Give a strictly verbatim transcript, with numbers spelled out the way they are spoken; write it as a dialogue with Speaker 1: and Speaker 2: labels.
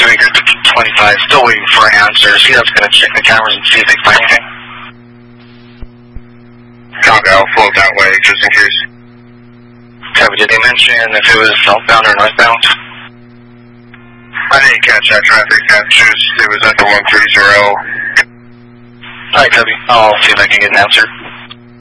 Speaker 1: Copy, you're at twenty-five, still waiting for an answer. C Dub's going to check the cameras and see if they find anything.
Speaker 2: Copy, I'll float that way, just in case.
Speaker 1: Copy, did they mention if it was southbound or northbound?
Speaker 2: I didn't catch that traffic, that just, it was at the one three zero.
Speaker 1: Alright, Copy, I'll see if I can get an answer.